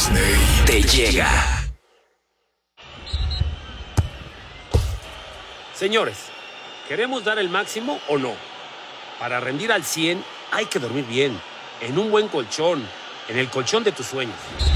Disney te llega. Señores, ¿queremos dar el máximo o no? Para rendir al 100 hay que dormir bien, en un buen colchón, en el colchón de tus sueños.